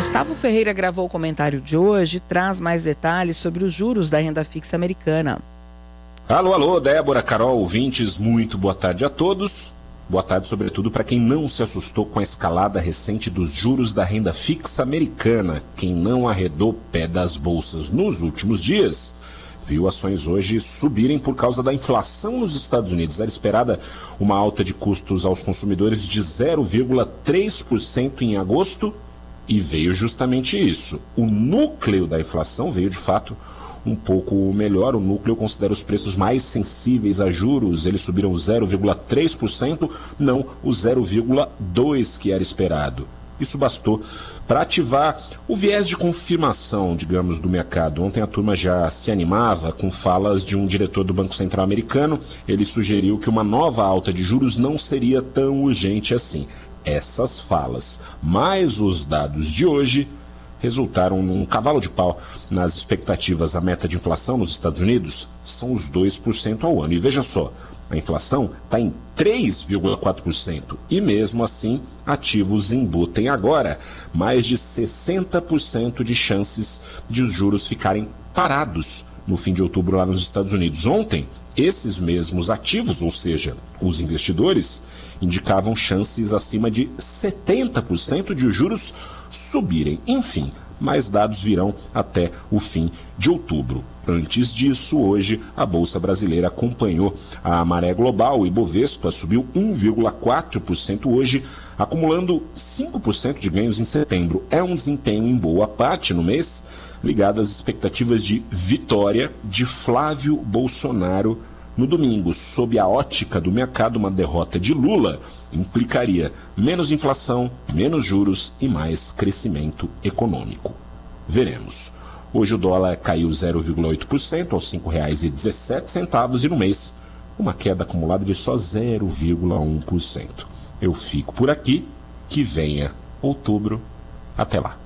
Gustavo Ferreira gravou o comentário de hoje e traz mais detalhes sobre os juros da renda fixa americana. Alô, Débora, Carol, ouvintes, muito boa tarde a todos. Boa tarde, sobretudo, para quem não se assustou com a escalada recente dos juros da renda fixa americana. Quem não arredou pé das bolsas nos últimos dias viu ações hoje subirem por causa da inflação nos Estados Unidos. Era esperada uma alta de custos aos consumidores de 0,3% em agosto e veio justamente isso. O núcleo da inflação veio, de fato, um pouco melhor. O núcleo considera os preços mais sensíveis a juros. Eles subiram 0,3%, não o 0,2% que era esperado. Isso bastou para ativar o viés de confirmação, digamos, do mercado. Ontem a turma já se animava com falas de um diretor do Banco Central americano. Ele sugeriu que uma nova alta de juros não seria tão urgente assim. Essas falas, mais os dados de hoje, resultaram num cavalo de pau nas expectativas. A meta de inflação nos Estados Unidos são os 2% ao ano. E veja só, a inflação está em 3,4%. E mesmo assim, ativos embutem agora mais de 60% de chances de os juros ficarem parados no fim de outubro lá nos Estados Unidos. Ontem, esses mesmos ativos, ou seja, os investidores, indicavam chances acima de 70% de os juros subirem. Enfim, mais dados virão até o fim de outubro. Antes disso, hoje, a Bolsa Brasileira acompanhou a maré global. O Ibovespa subiu 1,4% hoje, acumulando 5% de ganhos em setembro. É um desempenho em boa parte no mês, ligado às expectativas de vitória de Flávio Bolsonaro no domingo. Sob a ótica do mercado, uma derrota de Lula implicaria menos inflação, menos juros e mais crescimento econômico. Veremos. Hoje o dólar caiu 0,8% aos R$ 5,17 e no mês uma queda acumulada de só 0,1%. Eu fico por aqui, que venha outubro. Até lá.